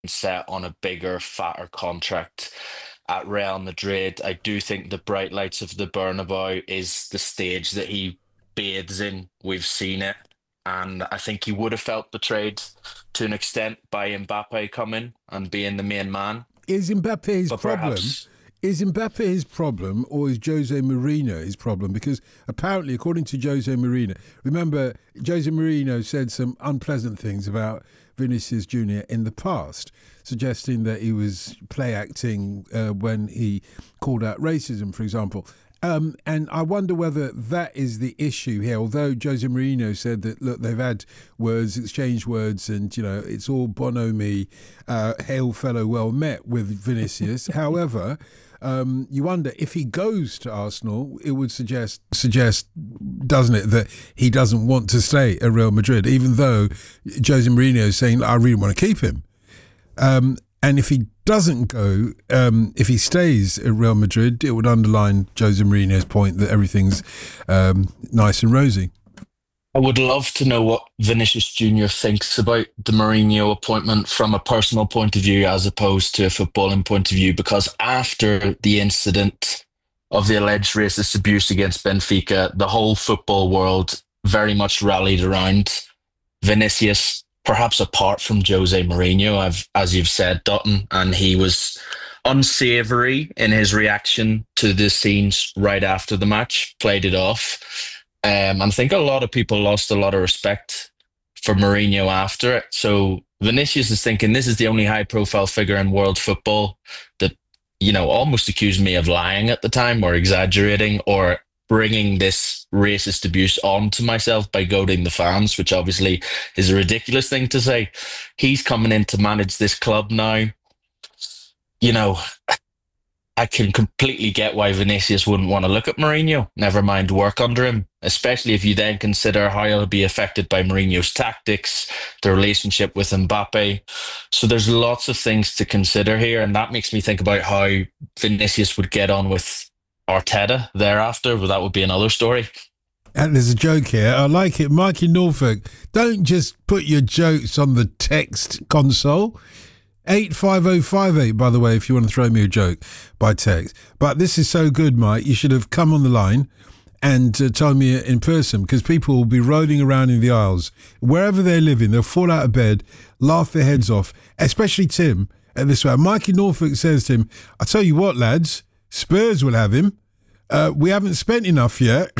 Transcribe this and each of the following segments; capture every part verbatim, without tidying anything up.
set on a bigger, fatter contract at Real Madrid. I do think the bright lights of the Bernabeu is the stage that he bathes in. We've seen it. And I think he would have felt betrayed to an extent by Mbappe coming and being the main man. Is Mbappe his But problem? perhaps Is Mbappe his problem or is Jose Mourinho his problem? Because apparently, according to Jose Mourinho, remember, Jose Mourinho said some unpleasant things about Vinicius Junior in the past, suggesting that he was play acting uh, when he called out racism, for example. Um, and I wonder whether that is the issue here. Although Jose Mourinho said that, look, they've had words, exchanged words, and, you know, it's all bonhomie, uh, hail fellow, well met with Vinicius. However, um, you wonder if he goes to Arsenal, it would suggest, suggest, doesn't it, that he doesn't want to stay at Real Madrid, even though Jose Mourinho is saying, I really want to keep him. Um, and if he doesn't go, um, if he stays at Real Madrid, it would underline Jose Mourinho's point that everything's um, nice and rosy. I would love to know what Vinicius Junior thinks about the Mourinho appointment from a personal point of view as opposed to a footballing point of view, because after the incident of the alleged racist abuse against Benfica, the whole football world very much rallied around Vinicius, perhaps apart from Jose Mourinho, I've, as you've said, Dutton, and he was unsavoury in his reaction to the scenes right after the match, played it off. Um, and I think a lot of people lost a lot of respect for Mourinho after it. So Vinicius is thinking this is the only high-profile figure in world football that, you know, almost accused me of lying at the time or exaggerating or bringing this racist abuse onto myself by goading the fans, which obviously is a ridiculous thing to say. He's coming in to manage this club now. You know, I can completely get why Vinicius wouldn't want to look at Mourinho, never mind work under him, especially if you then consider how he'll be affected by Mourinho's tactics, the relationship with Mbappe. So there's lots of things to consider here, and that makes me think about how Vinicius would get on with Arteta thereafter, but that would be another story. And there's a joke here. I like it. Mikey Norfolk, don't just put your jokes on the text console. eight five oh five eight, by the way, if you want to throw me a joke by text. But this is so good, Mike. You should have come on the line and uh, told me in person, because people will be rolling around in the aisles. Wherever they're living, they'll fall out of bed, laugh their heads off, especially Tim. And this way, Mikey Norfolk says to him, I tell you what, lads, Spurs will have him. Uh, we haven't spent enough yet.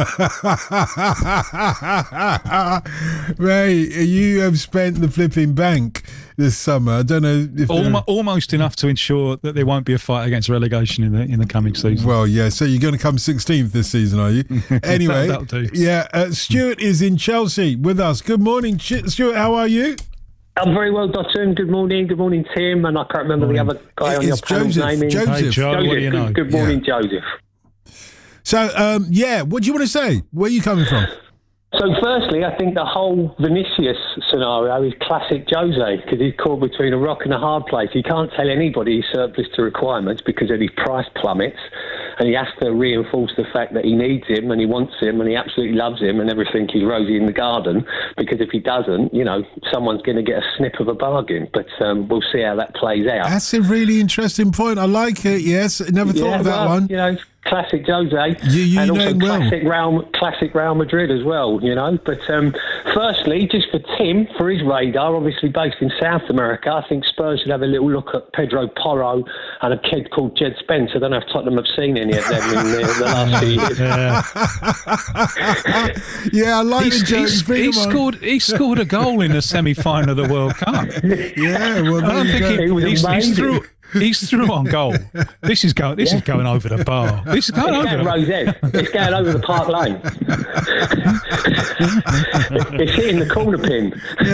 Ray, you have spent the flipping bank this summer. I don't know if Almo- almost enough to ensure that there won't be a fight against relegation in the in the coming season. Well, yeah. So you're going to come sixteenth this season, are you? Anyway, That'll do. Yeah. Uh, Stuart is in Chelsea with us. Good morning, Stuart. How are you? I'm very well, Dotton. Good morning. Good morning, Tim. And I can't remember morning. the other guy on your It's panel's Joseph. name. Joseph. Hey, Joe, Joseph. what do you know? Good, good morning, Joseph. So, um, yeah, what do you want to say? Where are you coming from? So, firstly, I think the whole Vinicius scenario is classic Jose, because he's caught between a rock and a hard place. He can't tell anybody he's surplus to requirements because of his price plummets, and he has to reinforce the fact that he needs him and he wants him and he absolutely loves him and everything is rosy in the garden, because if he doesn't, you know, someone's going to get a snip of a bargain. But um, we'll see how that plays out. That's a really interesting point. I like it, yes. Never thought yeah, of that well, one. You know, classic Jose, You- you and know also him well. classic Real, classic Real Madrid as well. You know, but um, firstly, just for Tim, for his radar, obviously based in South America, I think Spurs should have a little look at Pedro Porro and a kid called Jed Spence. I don't know if Tottenham have seen any of them in the, the last few years. Yeah. Yeah, I like He's, the jokes. he's, Bring he them on. scored. He scored a goal in the semi-final of the World Cup. Yeah, well, I don't there you think go. he, It was he's, he's amazing. through. He's through on goal. This is going. This is going over the bar. This is going It's over going the Rosette. It's going over the Park Lane. It's hitting the corner pin.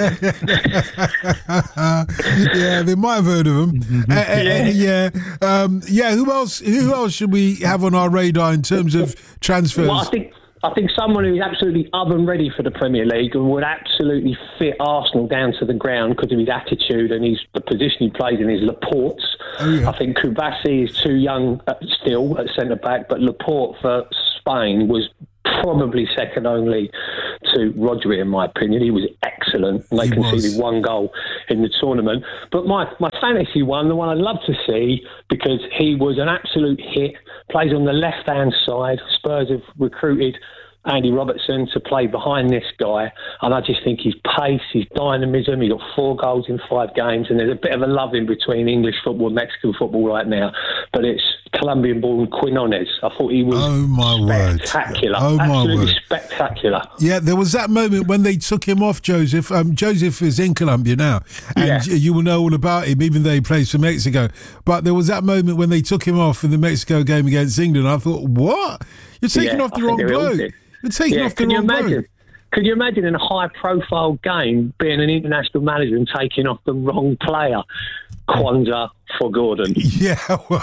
Yeah, they might have heard of him. Uh, uh, uh, yeah, um, yeah. Who else? Who else should we have on our radar in terms of transfers? Well, I think I think someone who's absolutely oven ready for the Premier League and would absolutely fit Arsenal down to the ground because of his attitude and his the position he plays in is Laporte. Oh, yeah. I think Kubasi is too young uh, still at centre back, but Laporte for Spain was probably second only to Rodri, in my opinion. He was excellent, and they He conceded was. one goal in the tournament. But my, my fantasy one, the one I'd love to see, because he was an absolute hit, plays on the left-hand side. Spurs have recruited Andy Robertson to play behind this guy, and I just think his pace, his dynamism, he got four goals in five games, and there's a bit of a love-in between English football and Mexican football right now, but it's Colombian-born Quinones. I thought he was Oh, my word. spectacular. Oh, my Absolutely word. spectacular. Yeah, there was that moment when they took him off, Joseph. Um, Joseph is in Colombia now, and Yeah. y- you will know all about him, even though he plays for Mexico. But there was that moment when they took him off in the Mexico game against England. I thought, what? You're taking Yeah, off the I think wrong they all bloke. did. You're taking Yeah, off the can you wrong imagine? bloke. Could you imagine in a high-profile game being an international manager and taking off the wrong player? Kwanzaa for Gordon. Yeah.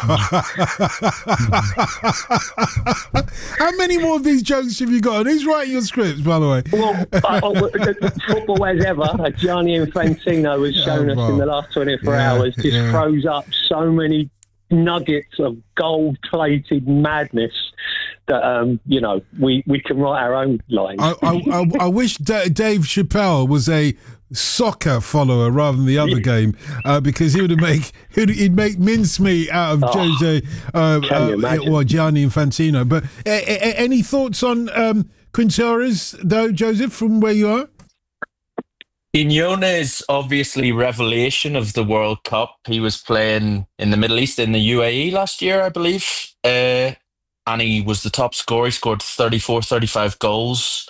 How many more of these jokes have you got? And who's writing your scripts, by the way? Well, uh, uh, football as ever, uh, Gianni Infantino has shown Oh, us wow. in the last twenty-four Yeah, hours, just yeah. throws up so many nuggets of gold-plated madness that, um, you know, we, we can write our own lines. I, I, I, I wish D- Dave Chappelle was a soccer follower rather than the other game, uh, because he would make he'd, he'd make mincemeat out of Oh, Jose uh, can you uh, imagine? or Gianni Infantino. But a, a, any thoughts on um, Quinteros, though, Joseph, from where you are? Iñone is obviously revelation of the World Cup. He was playing in the Middle East in the U A E last year, I believe. Uh, and he was the top scorer. He scored thirty-four, thirty-five goals.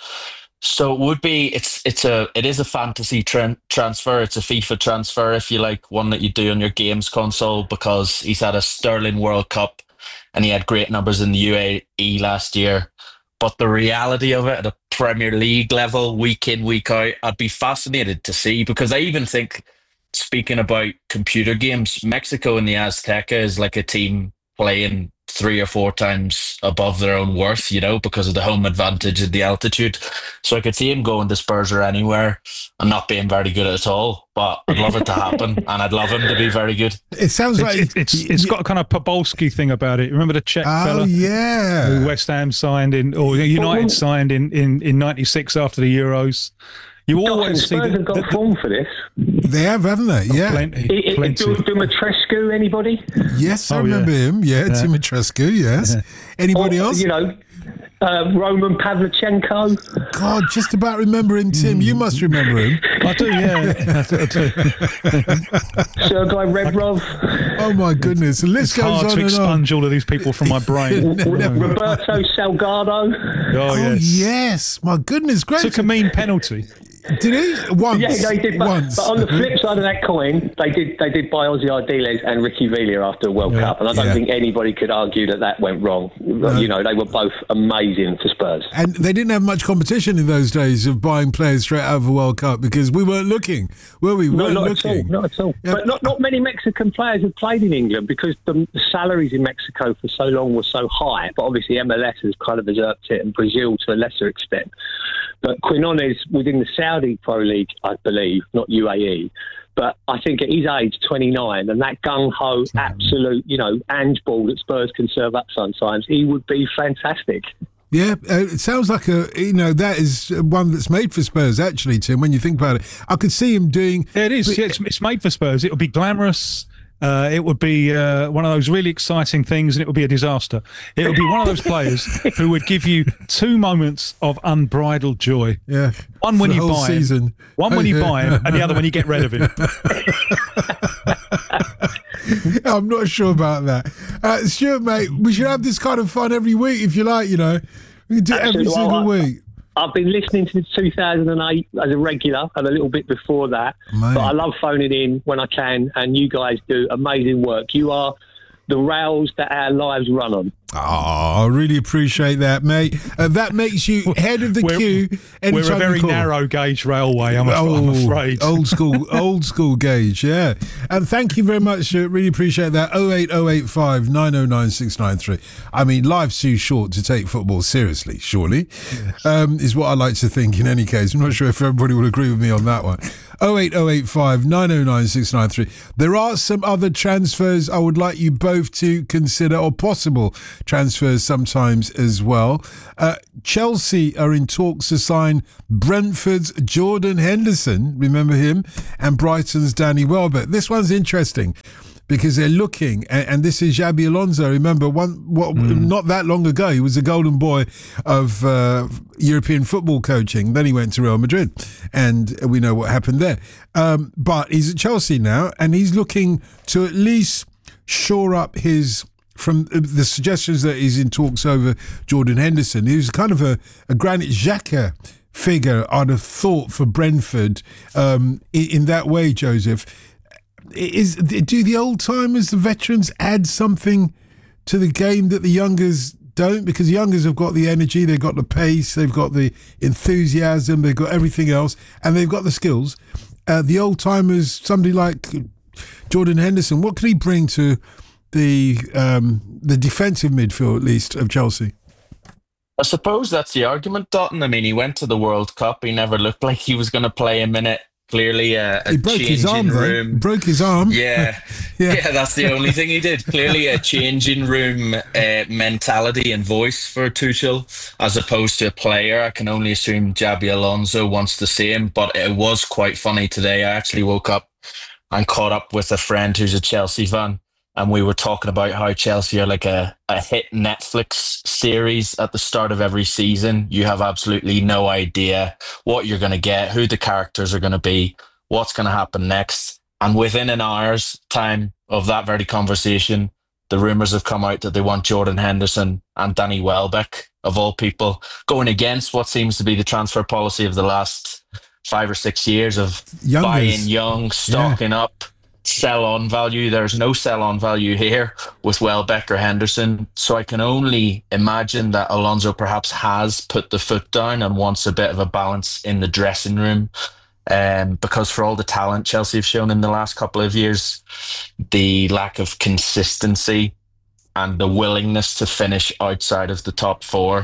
So it would be, it's it's a it is a fantasy tran- transfer. It's a FIFA transfer, if you like, one that you do on your games console, because he's had a sterling World Cup and he had great numbers in the U A E last year. But the reality of it at a Premier League level, week in, week out, I'd be fascinated to see, because I even think, speaking about computer games, Mexico in the Azteca is like a team playing three or four times above their own worth, you know, because of the home advantage and the altitude. So I could see him going to Spurs or anywhere and not being very good at all. But I'd love it to happen, and I'd love him to be very good. It sounds like It's, it's, it's got a kind of Podolski thing about it. Remember the Czech Oh fella who yeah, West Ham signed in, or United signed in in in ninety-six after the Euros? You Gosh, and always see Spurs the, have got the, the form for this. they have, haven't they? Yeah. plenty, I- I- plenty. Do, do Matrescu, anybody? Yes, I Oh, remember yeah. him. Yeah, Timitrescu. Yes. Anybody Or, else? You know, uh, Roman Pavlichenko. God, just about remember him, Tim. You must remember him. I do, yeah. I do, I do. Sergei Rebrov. Oh my goodness! The list It's goes hard on to and on. expunge all of these people from my brain. Roberto Salgado. Oh, Oh yes. yes, my goodness, great! Took a mean penalty. Did he once? Yeah, they did. But, once. but on the flip side of that coin, they did they did buy Ozzy Ardiles and Ricky Villa after a World Yeah. Cup, and I don't Yeah. think anybody could argue that that went wrong. You know, they were both amazing for Spurs. And they didn't have much competition in those days of buying players straight out of the World Cup because we weren't looking, were we? We No, weren't not looking. at all. Not at all. Yeah. But not, not many Mexican players have played in England because the, the salaries in Mexico for so long were so high. But obviously M L S has kind of usurped it, and Brazil to a lesser extent. But Quinones within the Saudi Pro League, I believe, not U A E. But I think at his age, twenty-nine, and that gung-ho, absolute, you know, Ange ball that Spurs can serve up sometimes, he would be fantastic. Yeah, uh, it sounds like a you know that is one that's made for Spurs. Actually, Tim, when you think about it, I could see him doing. Yeah, it is. Yeah, it's, it's made for Spurs. It would be glamorous. Uh, it would be uh, one of those really exciting things, and it would be a disaster. It would be one of those players who would give you two moments of unbridled joy. Yeah, One when for the you whole buy season. him, one when you buy him, and the other when you get rid of him. I'm not sure about that. Uh, Stuart, mate, we should have this kind of fun every week if you like. You know, we can do it every Absolutely. single Well, I- week. I've been listening to two thousand eight as a regular and a little bit before that. Mate. But I love phoning in when I can, and you guys do amazing work. You are the rails that our lives run on. Oh, I really appreciate that, mate. Uh, that makes you head of the We're- queue. We're a anytime you very call. narrow gauge railway, I'm, af- I'm Oh, afraid. old school, old school gauge, yeah. And thank you very much, Stuart. Really appreciate that. oh eight oh eight five nine oh nine six nine three. I mean, life's too short to take football seriously, surely, um, is what I like to think in any case. I'm not sure if everybody will agree with me on that one. oh eight oh eight five nine oh nine six nine three. There are some other transfers I would like you both to consider, or possible transfers sometimes as well. Uh, Chelsea are in talks to sign Brentford's Jordan Henderson, remember him, and Brighton's Danny Welbeck. This one's interesting because they're looking, and, and this is Xabi Alonso. Remember, one what, mm. not that long ago, he was the golden boy of uh, European football coaching. Then he went to Real Madrid, and we know what happened there. Um, but he's at Chelsea now, and he's looking to at least shore up his, from the suggestions that he's in talks over Jordan Henderson. He was kind of a, a Granit Xhaka figure, I'd have thought, for Brentford um, in, in that way, Joseph. Is do the old timers, the veterans, add something to the game that the youngers don't? Because the youngers have got the energy, they've got the pace, they've got the enthusiasm, they've got everything else, and they've got the skills. Uh, the old timers, somebody like Jordan Henderson, what can he bring to the um, the defensive midfield, at least, of Chelsea? I suppose that's the argument, Dotton. I mean, he went to the World Cup. He never looked like he was going to play a minute. Clearly, a, a he broke his arm. Room. Though. Broke his arm. Yeah. yeah, yeah. That's the only thing he did. Clearly, a changing room uh, mentality and voice for Tuchel, as opposed to a player. I can only assume Xabi Alonso wants the same. But it was quite funny today. I actually woke up and caught up with a friend who's a Chelsea fan, and we were talking about how Chelsea are like a, a hit Netflix series at the start of every season. You have absolutely no idea what you're going to get, who the characters are going to be, what's going to happen next. And within an hour's time of that very conversation, the rumours have come out that they want Jordan Henderson and Danny Welbeck, of all people, going against what seems to be the transfer policy of the last five or six years of Youngers. buying young, stocking yeah. up, sell on value. There's no sell on value here with Welbeck or Henderson. So I can only imagine that Alonso perhaps has put the foot down and wants a bit of a balance in the dressing room. Um, because for all the talent Chelsea have shown in the last couple of years, the lack of consistency and the willingness to finish outside of the top four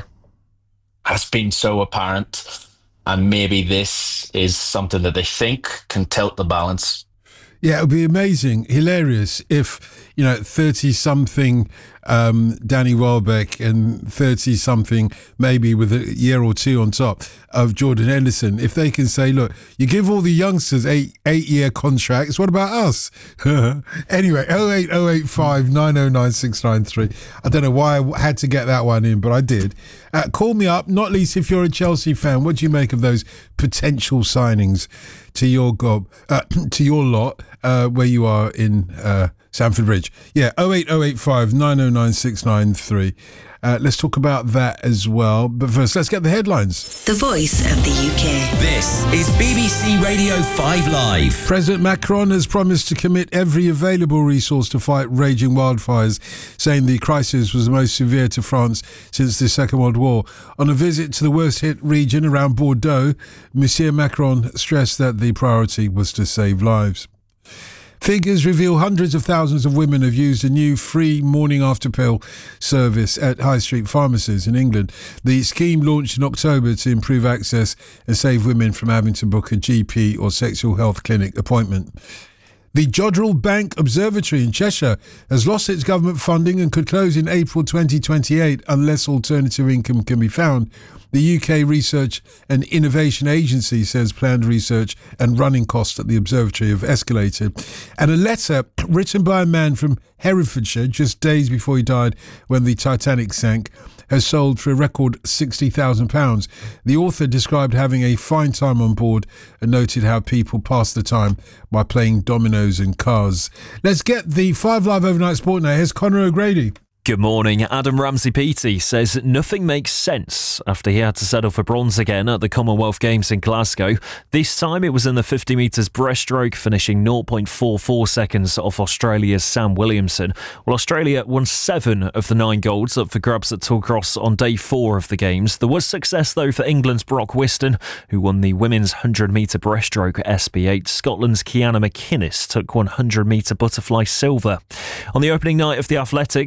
has been so apparent. And maybe this is something that they think can tilt the balance. Yeah, it would be amazing, hilarious if, you know, thirty-something um, Danny Welbeck and thirty-something, maybe with a year or two on top of Jordan Henderson, if they can say, look, you give all the youngsters eight, eight-year contracts, what about us? Anyway, oh eight oh eight five nine oh nine six nine three. I don't know why I had to get that one in, but I did. Uh, call me up, not least if you're a Chelsea fan. What do you make of those potential signings to your gob, uh, to your lot, uh, where you are in uh, Stamford Bridge? Yeah, oh eight oh eight five nine oh nine six nine three. Uh, let's talk about that as well. But first, let's get the headlines. The Voice of the U K. This is B B C Radio five Live. President Macron has promised to commit every available resource to fight raging wildfires, saying the crisis was the most severe to France since the Second World War. On a visit to the worst-hit region around Bordeaux, Monsieur Macron stressed that the priority was to save lives. Figures reveal hundreds of thousands of women have used a new free morning after pill service at high street pharmacies in England. The scheme launched in October to improve access and save women from having to book a G P or sexual health clinic appointment. The Jodrell Bank Observatory in Cheshire has lost its government funding and could close in April twenty twenty-eight unless alternative income can be found. The U K Research and Innovation Agency says planned research and running costs at the observatory have escalated. And a letter written by a man from Herefordshire just days before he died when the Titanic sank has sold for a record sixty thousand pounds. The author described having a fine time on board and noted how people pass the time by playing dominoes and cars. Let's get the Five Live Overnight Sport now. Here's Conor O'Grady. Good morning. Adam Ramsey-Peaty says nothing makes sense after he had to settle for bronze again at the Commonwealth Games in Glasgow. This time it was in the fifty metres breaststroke, finishing zero point four four seconds off Australia's Sam Williamson. Well, Australia won seven of the nine golds up for grabs at Tollcross on day four of the Games. There was success, though, for England's Brock Whiston, who won the women's one hundred metre breaststroke S B eight. Scotland's Kiana McInnes took one hundred metre butterfly silver. On the opening night of the Athletics, Team England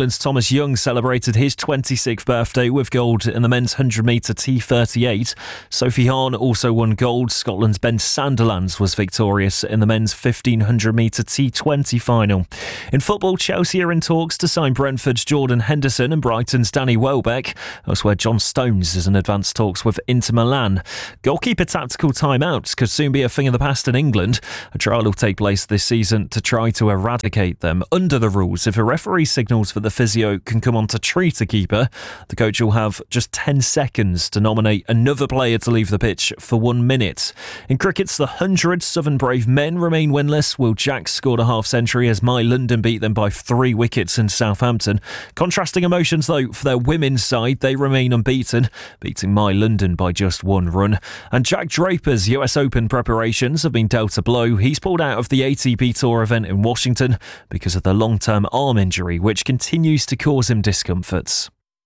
England's Thomas Young celebrated his twenty-sixth birthday with gold in the men's one hundred metre T thirty-eight. Sophie Hahn also won gold. Scotland's Ben Sanderlands was victorious in the men's fifteen hundred metre T twenty final. In football, Chelsea are in talks to sign Brentford's Jordan Henderson and Brighton's Danny Welbeck. Elsewhere, John Stones is in advanced talks with Inter Milan. Goalkeeper tactical timeouts could soon be a thing of the past in England. A trial will take place this season to try to eradicate them. Under the rules, if a referee signals that the physio can come on to treat a keeper, the coach will have just ten seconds to nominate another player to leave the pitch for one minute. In cricket's The Hundred, Southern Brave men remain winless. Will Jacks scored a half-century as My London beat them by three wickets in Southampton. Contrasting emotions, though, for their women's side, they remain unbeaten, beating My London by just one run. And Jack Draper's U S Open preparations have been dealt a blow. He's pulled out of the A T P Tour event in Washington because of the long-term arm injury, which continues to cause him discomforts.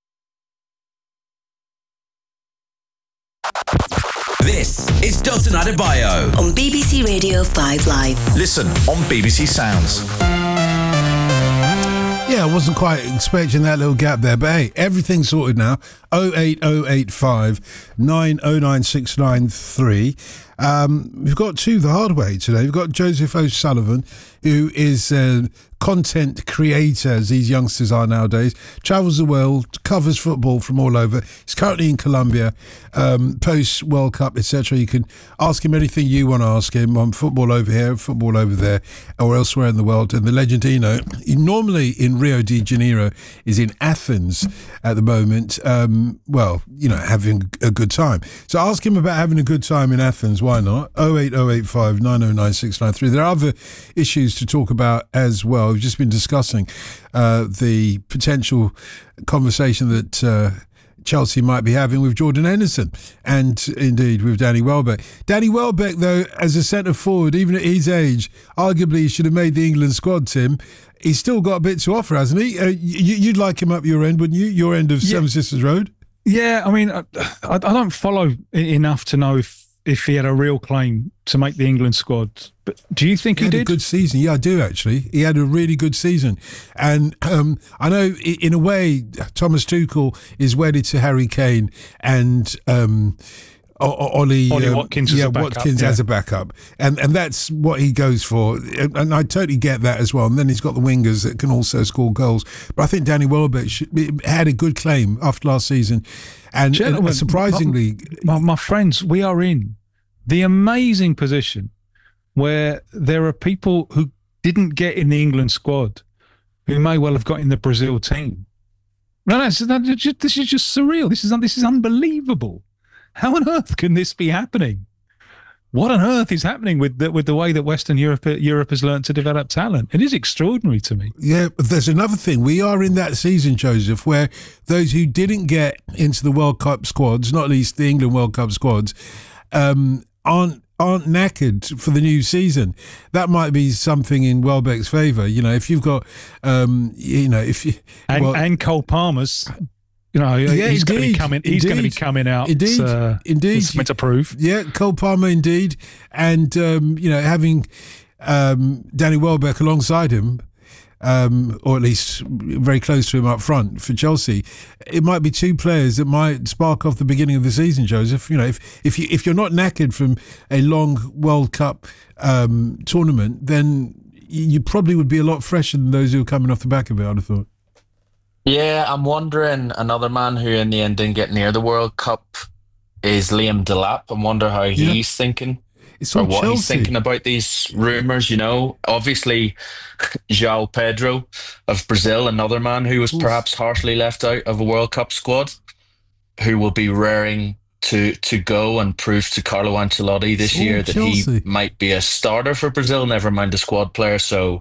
This is Dalton Adebayo on B B C Radio five Live. Listen on B B C Sounds. Yeah, I wasn't quite expecting that little gap there, but hey, everything's sorted now. oh eight oh eight five nine oh nine six nine three. Um, we've got two the hard way today. We've got Joseph O'Sullivan, who is a content creator, as these youngsters are nowadays, travels the world, covers football from all over. He's currently in Colombia, um, post World Cup, et cetera. You can ask him anything you want to ask him on football over here, football over there, or elsewhere in the world. And the Legendino, he normally in Rio de Janeiro, is in Athens at the moment. Um, well, you know, having a good time. So ask him about having a good time in Athens. Why not? oh eight oh eight five nine oh nine six nine three. There are other issues to talk about as well. We've just been discussing uh, the potential conversation that uh, Chelsea might be having with Jordan Henderson and indeed with Danny Welbeck. Danny Welbeck, though, as a centre forward, even at his age, arguably he should have made the England squad, Tim. He's still got a bit to offer, hasn't he? Uh, you, you'd like him up your end, wouldn't you? Your end of yeah. Seven Sisters Road? Yeah, I mean, I, I don't follow enough to know if if he had a real claim to make the England squad. But do you think he, he had did? a good season. Yeah, I do actually. He had a really good season. And um, I know in a way Thomas Tuchel is wedded to Harry Kane and um, Ollie, Ollie um, Watkins, yeah, as, a backup, Watkins yeah. as a backup. And and that's what he goes for. And, and I totally get that as well. And then he's got the wingers that can also score goals. But I think Danny Welbeck should, had a good claim after last season. And, and surprisingly... My, my friends, we are in the amazing position where there are people who didn't get in the England squad who may well have got in the Brazil team. No, that's, that, this is just surreal. This is this is unbelievable. How on earth can this be happening? What on earth is happening with the, with the way that Western Europe Europe has learned to develop talent? It is extraordinary to me. Yeah, but there's another thing. We are in that season, Joseph, where those who didn't get into the World Cup squads, not least the England World Cup squads, um, aren't aren't knackered for the new season. That might be something in Welbeck's favour. You know, if you've got, um, you know, if you and, well, and Cole Palmer's. You know, yeah, he's going to be coming. He's indeed. going to be coming out. Indeed, uh, indeed. Something to prove. Yeah, Cole Palmer, indeed, and um, you know, having um, Danny Welbeck alongside him, um, or at least very close to him up front for Chelsea, it might be two players that might spark off the beginning of the season. Joseph, you know, if if you if you're not knackered from a long World Cup um, tournament, then you probably would be a lot fresher than those who are coming off the back of it. I'd have thought. Yeah, I'm wondering, another man who in the end didn't get near the World Cup is Liam Delap. I wonder how he's yeah. thinking it's or what Chelsea. he's thinking about these rumours, you know. Obviously, João Pedro of Brazil, another man who was Oof. perhaps harshly left out of a World Cup squad, who will be raring to, to go and prove to Carlo Ancelotti this it's year that Chelsea. he might be a starter for Brazil, never mind a squad player. So...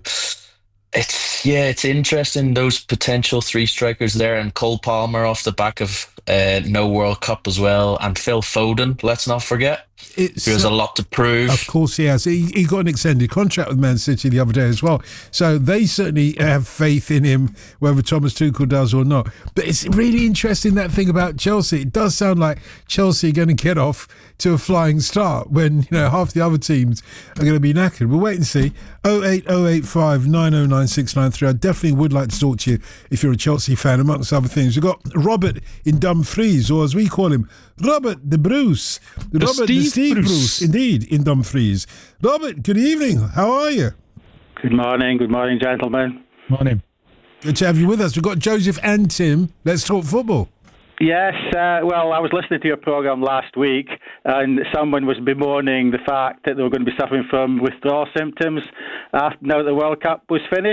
It's yeah, it's interesting, those potential three strikers there, and Cole Palmer off the back of uh, no World Cup as well, and Phil Foden, let's not forget. It's, he has a lot to prove. Of course he has. He, he got an extended contract with Man City the other day as well. So they certainly have faith in him, whether Thomas Tuchel does or not. But it's really interesting, that thing about Chelsea. It does sound like Chelsea are going to get off to a flying start when, you know, half the other teams are going to be knackered. We'll wait and see. oh eight oh eight five nine oh nine six nine three. I definitely would like to talk to you if you're a Chelsea fan, amongst other things. We've got Robert in Dumfries, or as we call him, Robert the Bruce. The Robert Steve the Steve Bruce. Bruce. Indeed, in Dumfries. Robert, good evening. How are you? Good morning. Good morning, gentlemen. Morning. Good to have you with us. We've got Joseph and Tim. Let's talk football. Yes, uh, well, I was listening to your programme last week, and someone was bemoaning the fact that they were going to be suffering from withdrawal symptoms after, now that the World Cup was finished.